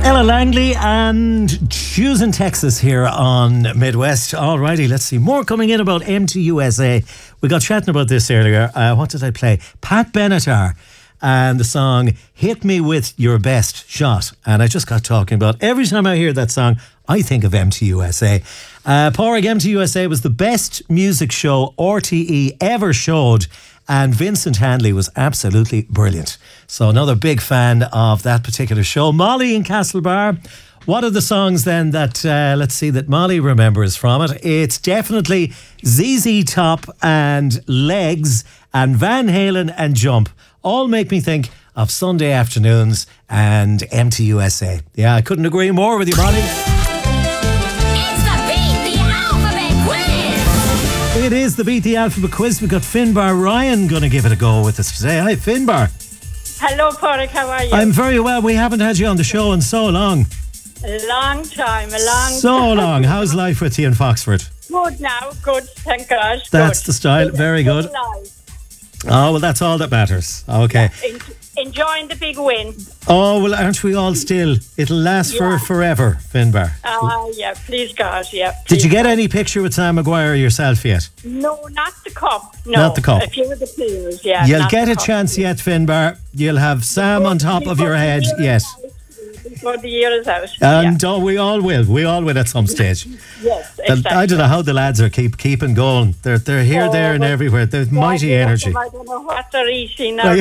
Ella Langley and Choosing Texas here on Midwest. Alrighty, let's see. More coming in about MTUSA. We got chatting about this earlier. What did I play? Pat Benatar and the song Hit Me With Your Best Shot. And I just got talking about every time I hear that song, I think of MTUSA. Pádraig, MTUSA was the best music show RTE ever showed. And Vincent Handley was absolutely brilliant. So another big fan of that particular show. Molly in Castlebar. What are the songs then that, that Molly remembers from it? It's definitely ZZ Top and Legs and Van Halen and Jump. All make me think of Sunday afternoons and MTUSA. Yeah, I couldn't agree more with you, Molly. It is the Beat the Alphabet quiz. We've got Finbar Ryan going to give it a go with us today. Hi, Finbar. Hello, Pádraig. How are you? I'm very well. We haven't had you on the show in so long. A long time. So long. How's life with you in Foxford? Good now. Good. Thank God. That's the style. Very good. Oh, well, that's all that matters. Okay. Enjoying the big win. Oh, well, aren't we all still? It'll last for forever, Finbar. Yeah, please God, yeah. Did you get any picture with Sam Maguire yourself yet? No, not the cup. No, not the cup. A few of the players, yeah. You'll get a chance yet, Finbar. You'll have Sam on top of your head, yes. Before the year is out. And we all will. We all will at some stage. Yes, exactly. I don't know how the lads are keeping going. They're here, there and everywhere. They've mighty energy. I don't know what they're eating now.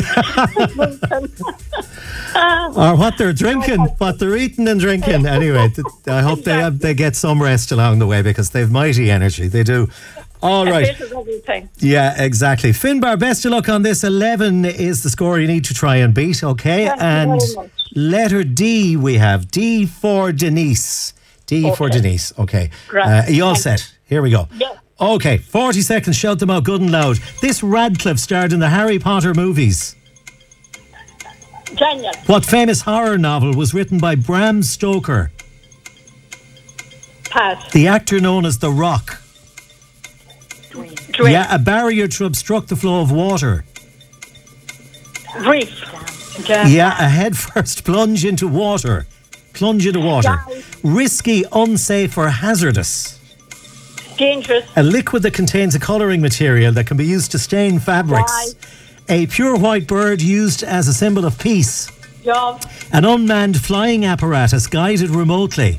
Or what they're drinking, what they're eating and drinking. Anyway, I hope they get some rest along the way because they've mighty energy. They do. All right. Yeah, exactly. Finbar, best of luck on this. 11 is the score you need to try and beat, okay? And letter D we have. D for Denise. For Denise, okay. Are you all set? Here we go. Yeah. Okay, 40 seconds, shout them out good and loud. This Radcliffe starred in the Harry Potter movies. Daniel. What famous horror novel was written by Bram Stoker? Pass. The actor known as The Rock. Drink. Yeah, a barrier to obstruct the flow of water. Reef. Yeah, a head-first plunge into water. Plunge into water. Risky, unsafe or hazardous. Dangerous. A liquid that contains a colouring material that can be used to stain fabrics. A pure white bird used as a symbol of peace. Dove. An unmanned flying apparatus guided remotely.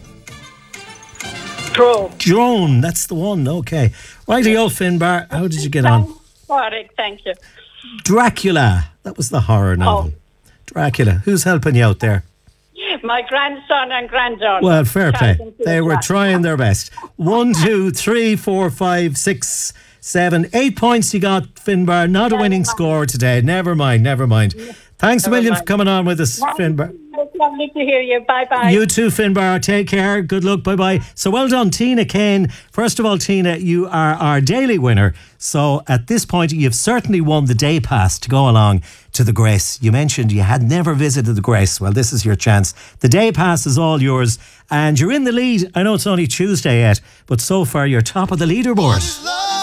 Drone, that's the one, okay. Righty-o, Finbar, how did you get on? Pádraig, thank you. Dracula, that was the horror novel. Dracula, who's helping you out there? My grandson and granddaughter. Well, fair play. They were trying their best. 1, 2, 3, 4, 5, 6, 7, 8 points you got, Finbar. Not a winning score today. Never mind. Thanks a million for coming on with us, Finbar. It's lovely to hear you. Bye-bye. You too, Finbar. Take care. Good luck. Bye-bye. So well done, Tina Kane. First of all, Tina, you are our daily winner. So at this point, you've certainly won the day pass to go along to the Grace. You mentioned you had never visited the Grace. Well, this is your chance. The day pass is all yours. And you're in the lead. I know it's only Tuesday yet, but so far you're top of the leaderboard.